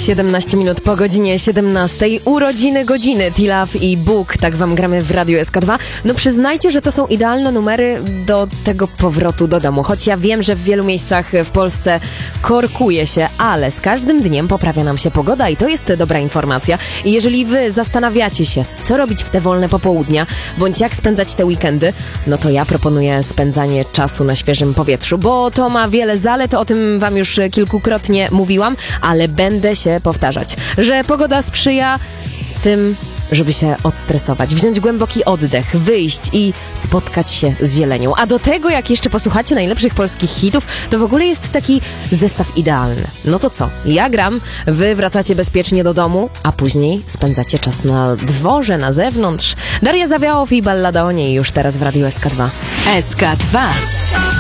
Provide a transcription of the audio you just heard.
17 minut po godzinie 17. Urodziny godziny T-Love i Bóg. Tak wam gramy w Radiu SK2. No przyznajcie, że to są idealne numery do tego powrotu do domu. Choć ja wiem, że w wielu miejscach w Polsce korkuje się, ale z każdym dniem poprawia nam się pogoda i to jest dobra informacja. I jeżeli wy zastanawiacie się, co robić w te wolne popołudnia, bądź jak spędzać te weekendy, no to ja proponuję spędzanie czasu na świeżym powietrzu, bo to ma wiele zalet, o tym wam już kilkukrotnie mówiłam, ale będę się powtarzać, że pogoda sprzyja tym, żeby się odstresować, wziąć głęboki oddech, wyjść i spotkać się z zielenią. A do tego, jak jeszcze posłuchacie najlepszych polskich hitów, to w ogóle jest taki zestaw idealny. No to co? Ja gram, wy wracacie bezpiecznie do domu, a później spędzacie czas na dworze, na zewnątrz. Daria Zawiałow i Ballada o niej już teraz w Radiu SK2. SK2.